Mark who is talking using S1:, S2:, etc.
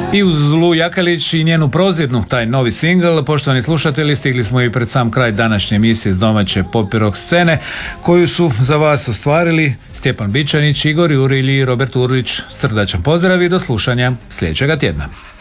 S1: I uz Zlu Jakelić i njenu prozirnu, taj novi singl, poštovani slušatelji, stigli smo i pred sam kraj današnje emisije iz domaće pop rock scene, koju su za vas ostvarili Stjepan Bičanić, Igor Jurilj i Robert Urlić. Srdačan pozdrav i do slušanja sljedećega tjedna.